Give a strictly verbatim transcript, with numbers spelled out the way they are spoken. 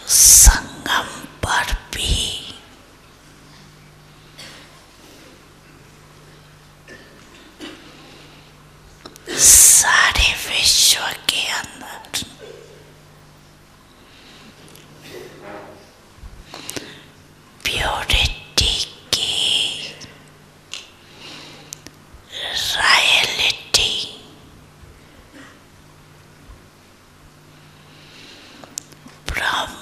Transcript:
संगम पर भी सारे विश्व के अंदर प्योरिटी की रियलिटी ब्रह्म